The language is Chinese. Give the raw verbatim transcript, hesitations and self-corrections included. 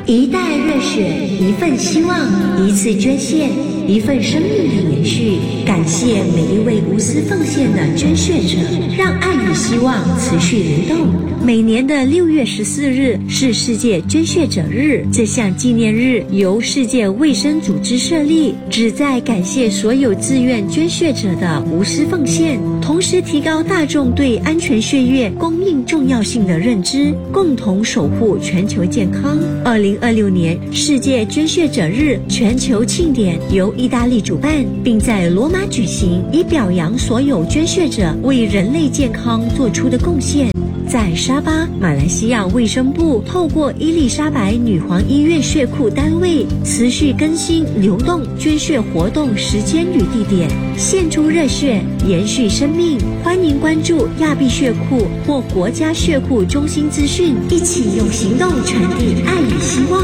一袋热血，一份希望，一次捐献，一份生命的延续。感谢每一位无私奉献的捐血者，让爱与希望持续流动。每年的六月十四日是世界捐血者日，这项纪念日由世界卫生组织设立，旨在感谢所有自愿捐血者的无私奉献，同时提高大众对安全血液供应重要性的认知，共同守护全球健康。二零二六年世界捐血者日全球庆典由意大利主办，并在罗马举行，以表扬所有捐血者为人类健康做出的贡献。在沙巴，马来西亚卫生部透过伊丽莎白女皇医院血库单位持续更新流动捐血活动时间与地点，献出热血，延续生命。欢迎关注亚庇血库或国家血库中心资讯，一起用行动传递爱与希望。